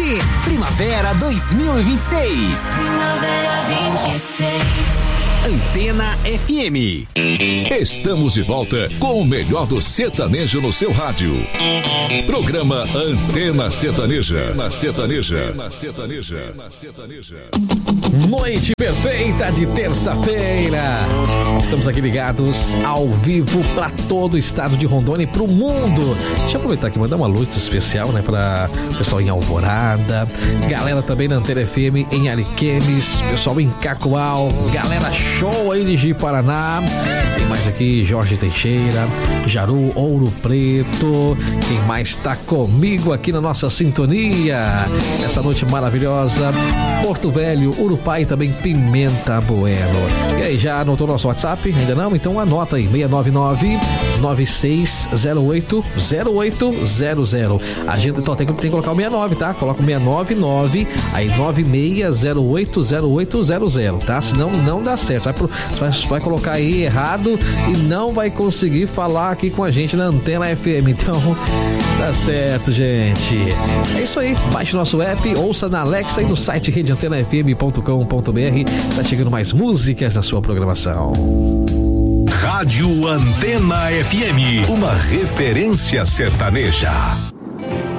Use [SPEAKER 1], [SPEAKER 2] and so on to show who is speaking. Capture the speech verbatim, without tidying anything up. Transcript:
[SPEAKER 1] aqui. Primavera dois mil e vinte e seis.
[SPEAKER 2] Primavera vinte e seis.
[SPEAKER 1] Antena F M.
[SPEAKER 3] Estamos de volta com o melhor do sertanejo no seu rádio. Programa Antena Sertaneja. Na Sertaneja. Na Sertaneja. Na Sertaneja.
[SPEAKER 4] Noite perfeita de terça-feira. Estamos aqui ligados ao vivo para todo o estado de Rondônia e pro mundo. Deixa eu aproveitar aqui e mandar uma luz especial, né, para o pessoal em Alvorada, galera também na Antena F M em Ariquemes, pessoal em Cacoal, galera show aí de Ji-Paraná. Tem mais aqui Jorge Teixeira, Jaru, Ouro Preto. Quem mais tá comigo aqui na nossa sintonia essa noite maravilhosa? Porto Velho, Urupá e também Pimenta Bueno. E aí, já anotou nosso WhatsApp? Ainda não? Então anota aí, seis nove nove, nove seis zero oito, zero oito zero zero. A gente então, tem, que, tem que colocar o sessenta e nove, tá? Coloca o seis nove nove, aí nove seis zero oito, zero oito zero zero, tá? Senão não dá certo. Vai, pro, vai, vai colocar aí errado e não vai conseguir falar aqui com a gente na Antena F M. Então, tá certo, gente. É isso aí. Baixe nosso app, ouça na Alexa e no site rede antena f m ponto com ponto b r. Tá chegando mais músicas na sua programação.
[SPEAKER 3] Rádio Antena F M, uma referência sertaneja.